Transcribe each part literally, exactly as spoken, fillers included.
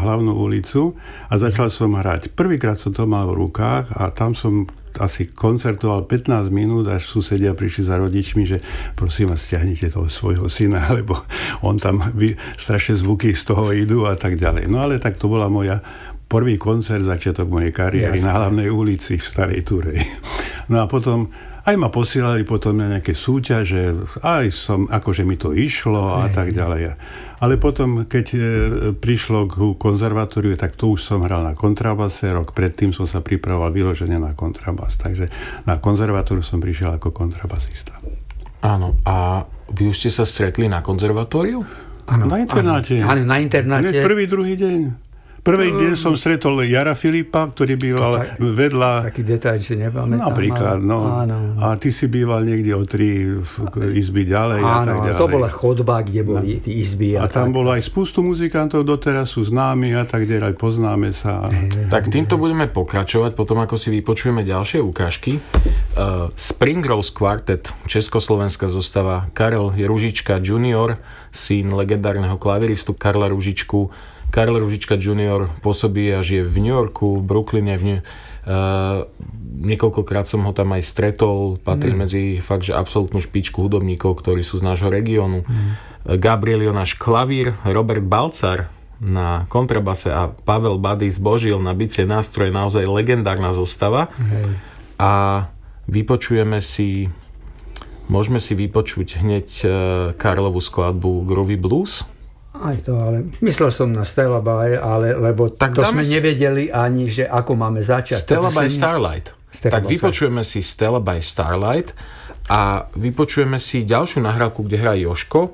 Hlavnú ulicu a začal som hrať. Prvýkrát som to mal v rukách a tam som asi koncertoval pätnásť minút, až susedia prišli za rodičmi, že prosím vás, stiahnite toho svojho syna, lebo on tam vy, strašne zvuky z toho idú a tak ďalej. No ale tak to bola moja prvý koncert, začiatok mojej kariéry Jasne. Na Hlavnej ulici v Starej Turej. No a potom aj ma posielali potom na nejaké súťaže, aj som, akože mi to išlo a tak ďalej. Ale potom, keď e, prišlo k konzervatóriu, tak to už som hral na kontrabase, rok predtým som sa pripravoval vyložene na kontrabas. Takže na konzervatóriu som prišiel ako kontrabasista. Áno, a vy už ste sa stretli na konzervatóriu? Áno, na internáte. Áno, na internáte. Hneď prvý, druhý deň. Prvý deň som stretol Jara Filipa, ktorý býval tak, vedľa... Taký detail si nepamätám. Napríklad, no. Áno. A ty si býval niekde o tri izby ďalej áno, a tak ďalej. To bola chodba, kde boli tí izby. A, a tam tak. Bolo aj spustu muzikantov, doteraz sú známi a tak ďalej, poznáme sa. Tak týmto budeme pokračovať, potom ako si vypočujeme ďalšie ukážky. Uh, Spring Rose Quartet, československá zostava, Karel Ružička junior, syn legendárneho klaviristu Karla Ružičku. Karel Ružička junior pôsobí a žije v New Yorku, v Brooklyne. V New... Uh, niekoľkokrát som ho tam aj stretol. Patrí mm. medzi fakt, že absolútnu špičku hudobníkov, ktorí sú z nášho regiónu. Mm. Gabriel Jonáš klavír, Robert Balcar na kontrabase a Pavel Badis Božil na bicie nástroje. Naozaj legendárna zostava. Hej. A vypočujeme si, môžeme si vypočuť hneď uh, Karlovú skladbu Groovy Blues. Aj to, ale myslel som na Stella by, ale lebo tak to sme si... nevedeli ani, že ako máme začať. Stella by Starlight. Stella tak by vypočujeme si Stella by Starlight a vypočujeme si ďalšiu nahrávku, kde hrá Jožko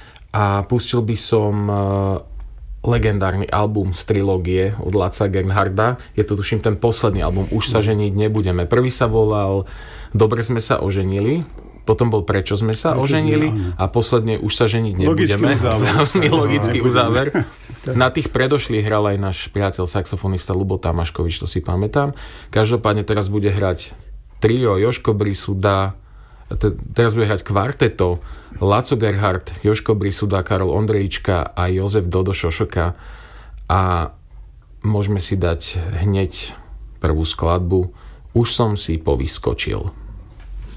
a pustil by som uh, legendárny album z trilógie od Laca Gernharda. Je to tuším ten posledný album Už sa ženiť nebudeme. Prvý sa volal Dobre sme sa oženili. Potom bol Prečo sme sa Prečo oženili sme, a posledne Už sa ženiť nebudeme. Veľmi logický uzáver. Na tých predošlých hral aj náš priateľ saxofonista Ľubo Tamáškovič, to si pamätám. Každopádne teraz bude hrať trio Jožko Brisuda, teraz bude hrať kvarteto Laco Gerhard, Jožko Brisuda, Karol Ondrejčka a Jozef Dodo Šošoka. A môžeme si dať hneď prvú skladbu Už som si povyskočil.